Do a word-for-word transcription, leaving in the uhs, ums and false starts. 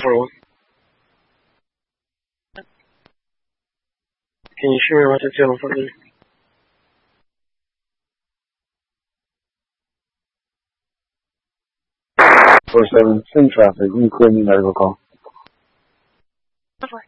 phone. Can you show me what the telephone is? four seven, send traffic. You can clear me medical call. Before.